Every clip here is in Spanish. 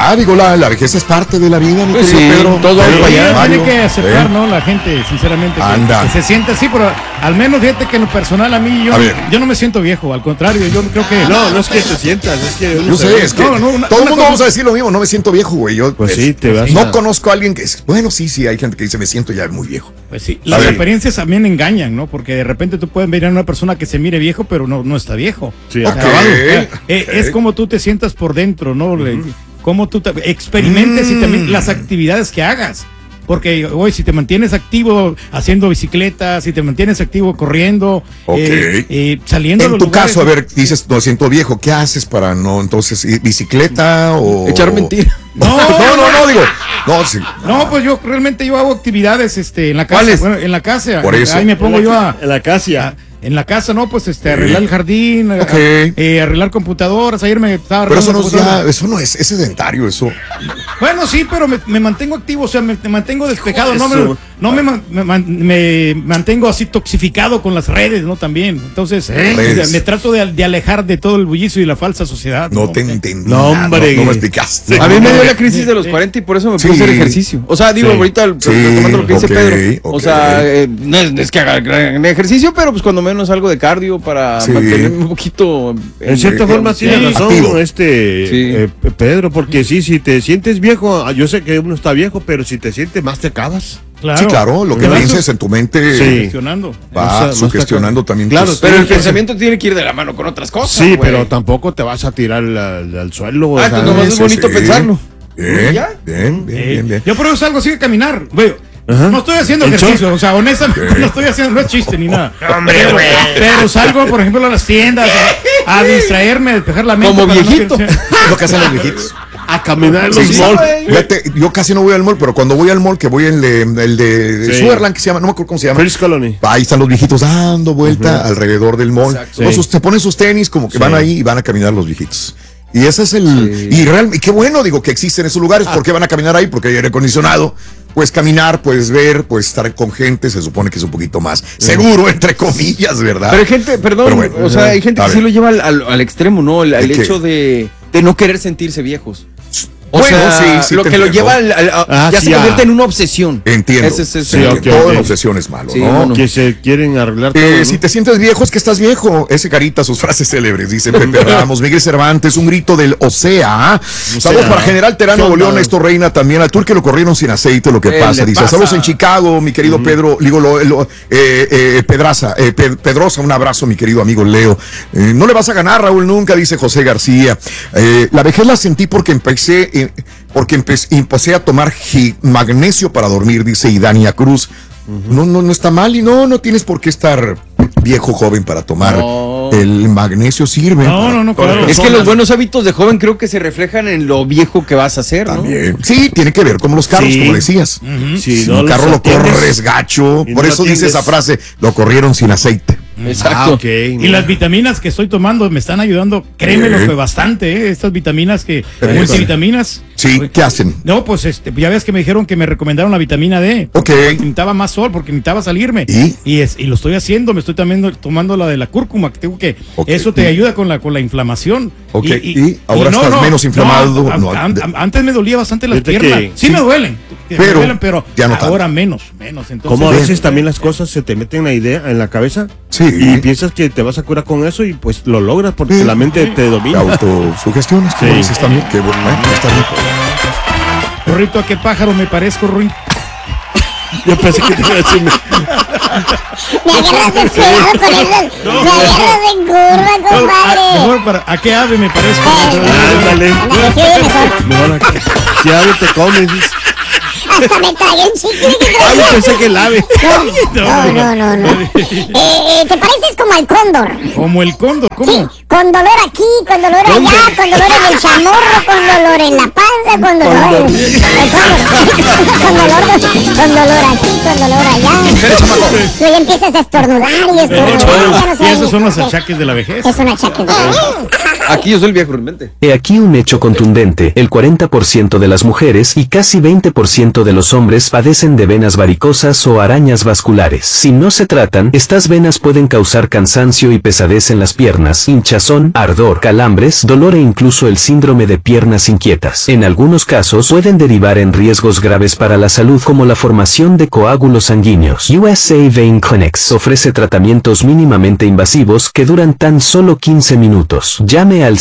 ya, digo, la vejez es parte de la vida, mi pues querido sí, Pedro. todos vamos para allá. Tiene que aceptar, ¿no? La gente, sinceramente, que se siente así, pero al menos fíjate que en lo personal a mí, yo no me siento viejo, al contrario, yo creo que... No es que te sientas, es que... Yo sé, es que todo el mundo vamos a decir lo mismo, no me siento viejo, güey. Yo, pues sí, te vas no conozco a alguien que es, bueno, sí, hay gente que dice, me siento ya muy viejo. Pues sí, las apariencias también engañan, ¿no? Porque de repente tú puedes ver a una persona que se mire viejo, pero no está viejo. Sí, es como tú te sientas por dentro, ¿no? Cómo tú experimentes y también las actividades que hagas. Porque hoy si te mantienes activo haciendo bicicleta, si te mantienes activo corriendo, saliendo en de los tu lugares, caso, a ver, dices, no siento viejo, ¿qué haces para no, entonces, bicicleta o...? Echar mentira. No, digo, sí. No, pues yo realmente hago actividades en la casa. ¿Cuáles? Bueno, en la casa. Por eso. Ahí me pongo yo a... En la casa. En la casa, ¿no? Pues arreglar el jardín, arreglar computadoras. Ayer me estaba Pero arreglando eso no es sedentario, eso. Bueno, sí, pero me mantengo activo, o sea, me mantengo despejado, no me mantengo así toxificado con las redes, ¿no? También. Entonces, me trato de alejar de todo el bullicio y la falsa sociedad. No te entendí. No, hombre. No me explicaste. A mí me dio la crisis de los 40 y por eso me puse a hacer ejercicio. O sea, digo, ahorita tomando lo que dice Pedro. O sea, no es que haga gran ejercicio, pero pues cuando menos algo de cardio para mantenerme un poquito... En cierta forma tiene razón Pedro, porque si te sientes viejo, yo sé que uno está viejo, pero si te sientes más te acabas. Claro. Sí, claro, lo que pienses en tu mente va sugestionando también. Claro, pero el pensamiento tiene que ir de la mano con otras cosas. Sí, pero tampoco te vas a tirar al suelo. Pues nomás es bonito pensarlo. Bien. Yo por eso salgo así de caminar, güey. No estoy haciendo ejercicio, o sea, honestamente no estoy haciendo, no es chiste ni nada. Pero salgo, por ejemplo, a las tiendas a distraerme, a despejar la mente. Como viejito. Lo que hacen los viejitos. A caminar en los malls. Fíjate, yo casi no voy al mall, pero cuando voy al mall, que voy el de Sugarland, que se llama, no me acuerdo cómo se llama. First Colony. Ahí están los viejitos dando vuelta alrededor del mall. Entonces te ponen sus tenis como que van ahí y van a caminar los viejitos. Y ese es y qué bueno, digo, que existen esos lugares. ¿Por qué van a caminar ahí? Porque hay aire acondicionado. Puedes caminar, puedes ver, puedes estar con gente, se supone que es un poquito más seguro, entre comillas, ¿verdad? Pero hay gente, o sea, hay gente que sí lo lleva al extremo, ¿no? Al hecho de no querer sentirse viejos. O sea, lo que lo lleva ya se convierte en una obsesión. Entiendo. Toda la obsesión es malo, ¿no? Que se quieren arreglar todo, ¿no? Si te sientes viejo, es que estás viejo. Ese Carita, sus frases célebres, dice Pepe Ramos, Miguel Cervantes, un grito del Osea. Saludos para General Terán, Nuevo León, Néstor Reina también. Al Turque lo corrieron sin aceite, lo que pasa. Dice, saludos en Chicago, mi querido Pedro, Pedrosa, un abrazo, mi querido amigo Leo. No le vas a ganar, Raúl, nunca, dice José García. La vejez la sentí porque empecé a tomar magnesio para dormir, dice Idania Cruz. No está mal y no tienes por qué estar viejo, joven para tomar. El magnesio sirve. Claro. Es que los buenos hábitos de joven creo que se reflejan en lo viejo que vas a hacer, ¿no? También. Sí, tiene que ver como los carros, como decías. Si un carro lo corres gacho, por eso dice esa frase, lo corrieron sin aceite. Exacto. Y las vitaminas que estoy tomando me están ayudando, créemelo que bastante, estas vitaminas multivitaminas. Sí, ¿qué hacen? No, pues ya ves que me dijeron que me recomendaron la vitamina D. Necesitaba más sol porque necesitaba salirme. Y lo estoy haciendo, me estoy también tomando la de la cúrcuma, que tengo que eso te ayuda con la inflamación. Y ahora estás menos inflamado. Antes me dolía bastante las piernas. Sí me duelen. Pero ya no ahora menos. Entonces, como a veces también las cosas se te meten la idea en la cabeza. Sí. Y piensas que te vas a curar con eso y pues lo logras porque la mente te domina. Te autosugestiones, como dices también. Que bueno, está bien. Rorrito, ¿a qué pájaro me parezco, Ruin? Yo pensé que te iba a decir. Me agarras descuidado con eso. Me agarras en curva, compadre. ¿A qué ave me parezco? Ándale. Mejor. ¿Qué ave te comes? Hasta me tragué un chicle. Ay, pensé que el ave. No. ¿Te pareces como el cóndor? ¿Como el cóndor? ¿Cómo? Sí, con dolor aquí, con dolor allá, con dolor en el chamorro, con dolor en la panza, con dolor con dolor aquí, con dolor allá. Y ya empiezas a estornudar y estornudar. Y esos son los achaques de la vejez. Son achaques de la vejez. Aquí yo soy el viejo realmente. He aquí un hecho contundente. El 40% de las mujeres y casi 20% de los hombres padecen de venas varicosas o arañas vasculares. Si no se tratan, estas venas pueden causar cansancio y pesadez en las piernas, hinchazón hinchazón, ardor, calambres, dolor e incluso el síndrome de piernas inquietas. En algunos casos pueden derivar en riesgos graves para la salud como la formación de coágulos sanguíneos. USA Vein Clinics ofrece tratamientos mínimamente invasivos que duran tan solo 15 minutos. Llame al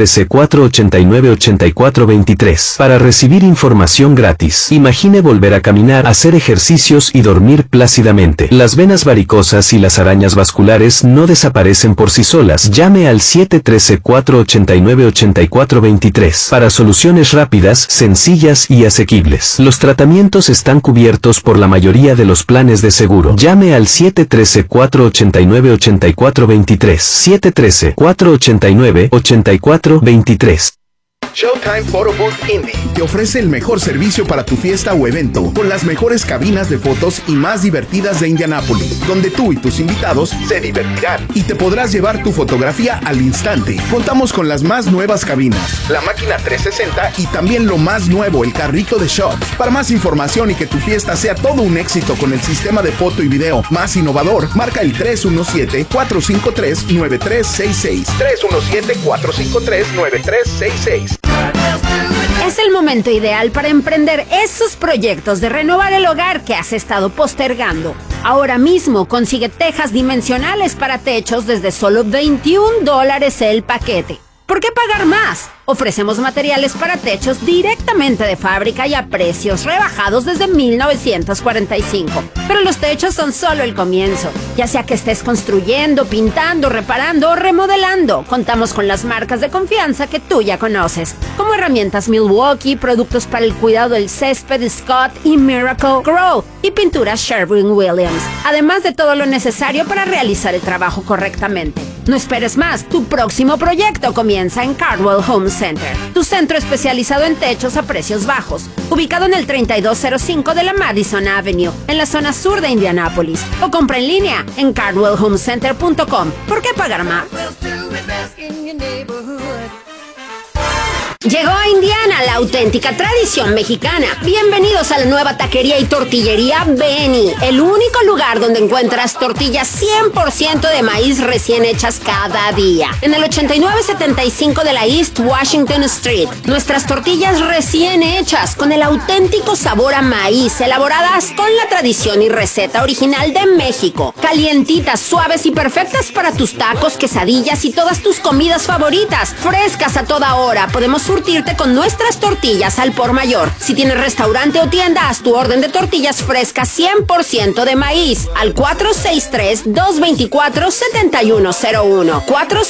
713-489-8423 para recibir información gratis. Imagine volver a caminar, hacer ejercicios y dormir plácidamente. Las venas varicosas y las arañas vasculares no desaparecen por sí solas. Llame al 713-489-8423 para soluciones rápidas, sencillas y asequibles. Los tratamientos están cubiertos por la mayoría de los planes de seguro. Llame al 713-489-8423. 713-489-8423. Showtime Photo Booth Indy te ofrece el mejor servicio para tu fiesta o evento, con las mejores cabinas de fotos y más divertidas de Indianápolis, donde tú y tus invitados se divertirán y te podrás llevar tu fotografía al instante. Contamos con las más nuevas cabinas, la máquina 360 y también lo más nuevo, el carrito de shots. Para más información y que tu fiesta sea todo un éxito con el sistema de foto y video más innovador, marca el 317-453-9366. 317-453-9366. Es el momento ideal para emprender esos proyectos de renovar el hogar que has estado postergando. Ahora mismo consigue tejas dimensionales para techos desde solo $21 el paquete. ¿Por qué pagar más? Ofrecemos materiales para techos directamente de fábrica y a precios rebajados desde 1945. Pero los techos son solo el comienzo. Ya sea que estés construyendo, pintando, reparando o remodelando, contamos con las marcas de confianza que tú ya conoces, como herramientas Milwaukee, productos para el cuidado del césped Scott y Miracle Grow y pinturas Sherwin-Williams, además de todo lo necesario para realizar el trabajo correctamente. No esperes más, tu próximo proyecto comienza en Cardwell Home Center, tu centro especializado en techos a precios bajos, ubicado en el 3205 de la Madison Avenue, en la zona sur de Indianápolis, o compra en línea en cardwellhomecenter.com. ¿Por qué pagar más? Llegó a Indiana la auténtica tradición mexicana. Bienvenidos a la nueva taquería y tortillería Benny, el único lugar donde encuentras tortillas 100% de maíz recién hechas cada día. En el 8975 de la East Washington Street, nuestras tortillas recién hechas con el auténtico sabor a maíz, elaboradas con la tradición y receta original de México. Calientitas, suaves y perfectas para tus tacos, quesadillas y todas tus comidas favoritas. Frescas a toda hora. Podemos surtirte con nuestras tortillas al por mayor. Si tienes restaurante o tienda, haz tu orden de tortillas frescas 100% de maíz al 463-224-7101.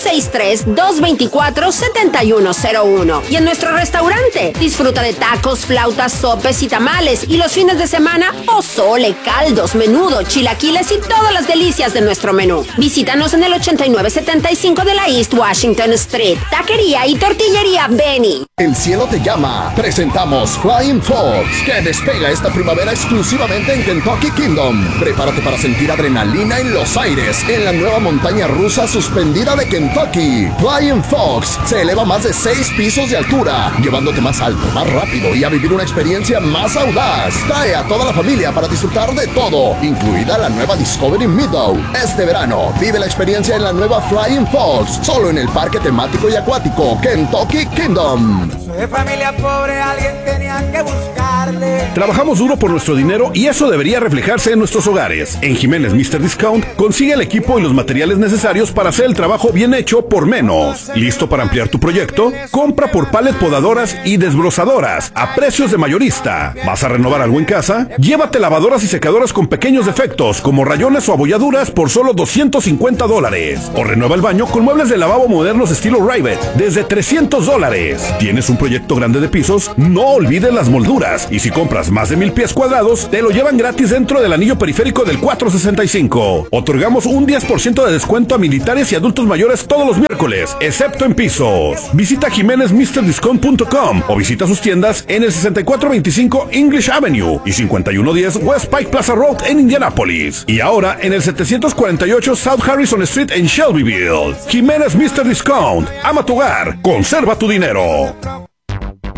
463-224-7101. Y en nuestro restaurante, disfruta de tacos, flautas, sopes y tamales. Y los fines de semana, pozole, caldos, menudo, chilaquiles y todas las delicias de nuestro menú. Visítanos en el 8975 de la East Washington Street. Taquería y tortillería Benny. El cielo te llama. Presentamos Flying Fox, que despega esta primavera exclusivamente en Kentucky Kingdom. Prepárate para sentir adrenalina en los aires en la nueva montaña rusa suspendida de Kentucky. Flying Fox se eleva más de 6 pisos de altura, llevándote más alto, más rápido y a vivir una experiencia más audaz. Trae a toda la familia para disfrutar de todo, incluida la nueva Discovery Meadow. Este verano, vive la experiencia en la nueva Flying Fox, solo en el parque temático y acuático Kentucky Kingdom. De familia pobre, alguien tenía que buscarle. Trabajamos duro por nuestro dinero y eso debería reflejarse en nuestros hogares. En Jiménez Mr. Discount consigue el equipo y los materiales necesarios para hacer el trabajo bien hecho por menos. ¿Listo para ampliar tu proyecto? Compra por pallet podadoras y desbrozadoras a precios de mayorista. ¿Vas a renovar algo en casa? Llévate lavadoras y secadoras con pequeños defectos como rayones o abolladuras por solo $250. O renueva el baño con muebles de lavabo modernos estilo Rivet desde $300. ¿Tienes un proyecto grande de pisos? No olvides las molduras. Y si compras más de 1000 pies cuadrados, te lo llevan gratis dentro del anillo periférico del 465. Otorgamos un 10% de descuento a militares y adultos mayores todos los miércoles, excepto en pisos. Visita jimenezmrdiscount.com o visita sus tiendas en el 6425 English Avenue y 5110 West Pike Plaza Road en Indianápolis. Y ahora en el 748 South Harrison Street en Shelbyville. Jiménez Mr. Discount. Ama tu hogar. Conserva tu dinero.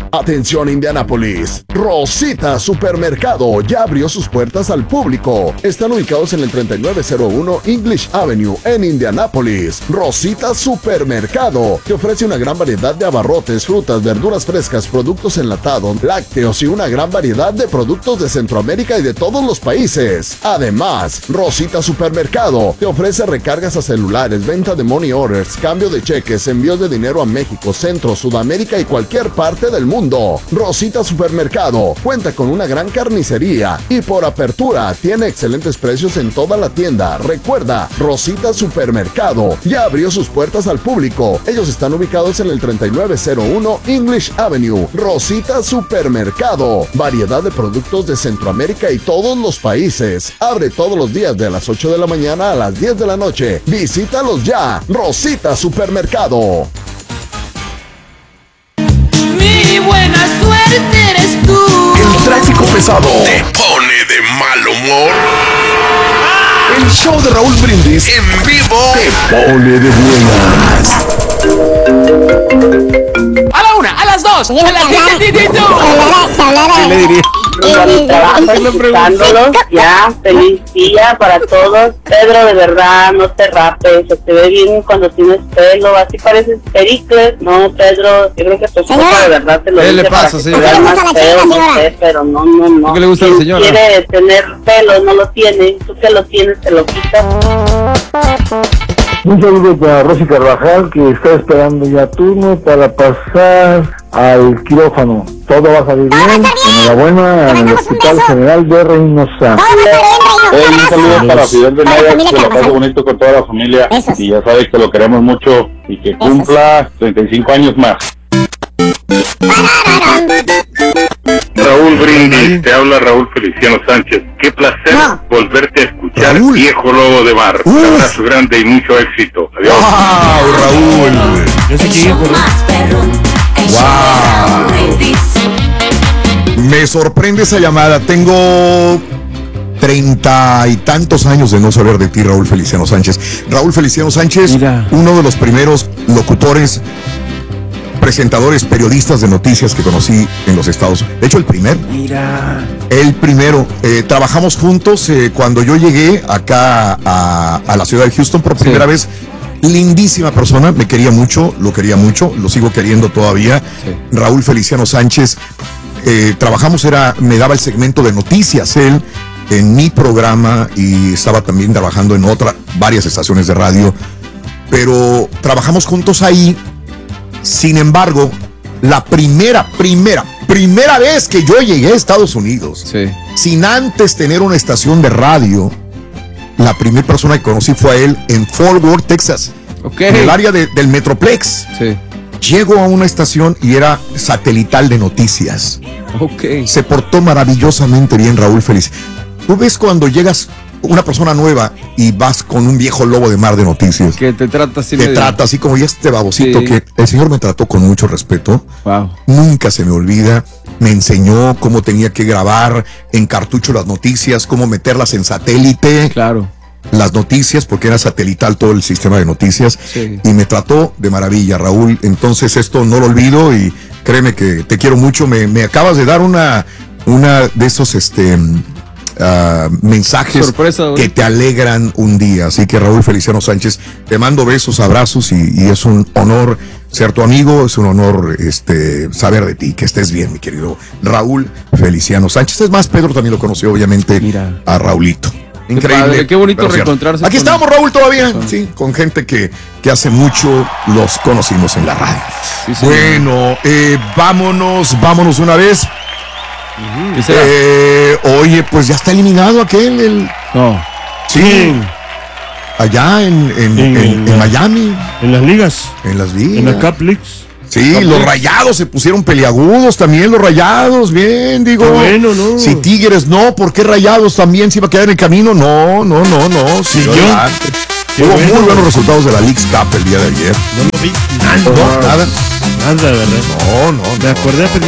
Atención Indianápolis, Rosita Supermercado ya abrió sus puertas al público. Están ubicados en el 3901 English Avenue en Indianápolis. Rosita Supermercado te ofrece una gran variedad de abarrotes, frutas, verduras frescas, productos enlatados, lácteos y una gran variedad de productos de Centroamérica y de todos los países. Además, Rosita Supermercado te ofrece recargas a celulares, venta de money orders, cambio de cheques, envíos de dinero a México, Centro, Sudamérica y cualquier parte del mundo. Rosita Supermercado cuenta con una gran carnicería y por apertura tiene excelentes precios en toda la tienda. Recuerda, Rosita Supermercado ya abrió sus puertas al público. Ellos están ubicados en el 3901 English Avenue. Rosita Supermercado, variedad de productos de Centroamérica y todos los países. Abre todos los días de las 8 de la mañana a las 10 de la noche. Visítalos ya. Rosita Supermercado. Mi buena suerte eres tú. El tráfico pesado te pone de mal humor. El show de Raúl Brindis en vivo te pone de buenas. A la una, a las dos, a las ¿Qué le diría? Mi trabajo escuchándolos, ya, feliz día para todos. Pedro, de verdad, no te rapes, se te ve bien cuando tienes pelo, así pareces Pericles. No, Pedro, yo creo que tu esposa de verdad te lo dice. ¿Qué le pasa, para señora? que te veas más feo, no sé, pero no. ¿Qué le gusta a la señora? Quiere tener pelo, no lo tiene, tú que lo tienes, te lo quitas. Un saludo para Rosy Carvajal, que está esperando ya turno para pasar al quirófano. Todo va a salir bien. Enhorabuena en el Hospital General de Reynosa. Un saludo para Fidel de Naya, que lo pase bonito con toda la familia. Y ya sabe que lo queremos mucho y que cumpla 35 años más. Raúl Brindis, te habla Raúl Feliciano Sánchez. Qué placer volverte a escuchar, Raúl. Viejo lobo de mar. Un abrazo grande y mucho éxito. Adiós. ¡Wow, Raúl! ¡Wow! Me sorprende esa llamada. Tengo 30 y tantos años de no saber de ti, Raúl Feliciano Sánchez. Raúl Feliciano Sánchez, uno de los primeros locutores, presentadores, periodistas de noticias que conocí en los Estados Unidos. De hecho, el primero. El primero. Trabajamos juntos cuando yo llegué acá a la ciudad de Houston por primera vez. Lindísima persona, me quería mucho, lo sigo queriendo todavía. Raúl Feliciano Sánchez. Trabajamos, me daba el segmento de noticias él en mi programa y estaba también trabajando en varias estaciones de radio. Pero trabajamos juntos ahí. Sin embargo, la primera vez que yo llegué a Estados Unidos, sin antes tener una estación de radio, la primera persona que conocí fue a él en Fort Worth, Texas, en el área del Metroplex. Llego a una estación y era satelital de noticias. Se portó maravillosamente bien Raúl Feliz. Tú ves cuando llegas una persona nueva y vas con un viejo lobo de mar de noticias. Que te trata así. Te trata así como ya este babocito que el señor me trató con mucho respeto. Nunca se me olvida. Me enseñó cómo tenía que grabar en cartucho las noticias, cómo meterlas en satélite. Las noticias, porque era satelital todo el sistema de noticias. Y me trató de maravilla, Raúl. Entonces esto no lo olvido y créeme que te quiero mucho. Me acabas de dar una de esos mensajes sorpresa, que te alegran un día. Así que Raúl Feliciano Sánchez, te mando besos, abrazos y es un honor ser tu amigo, es un honor saber de ti, que estés bien, mi querido Raúl Feliciano Sánchez. Es más, Pedro también lo conoció, obviamente, a Raulito. Increíble. Padre, qué bonito reencontrarse. Aquí estamos, Raúl, todavía, con gente que hace mucho los conocimos en la radio. Bueno, vámonos una vez. Oye, pues ya está eliminado aquel. Sí. Allá en Miami. En las ligas. En las ligas. En la Cup Leagues. Sí, los Rayados se pusieron peleagudos también, los Rayados, bien, digo. Bueno, no. Si Tigres no, ¿por qué Rayados también se iba a quedar en el camino? No. Sí, hubo muy buenos resultados de la Leagues Cup el día de ayer. No lo vi. Nada. Nada, ¿verdad? No. Me acordé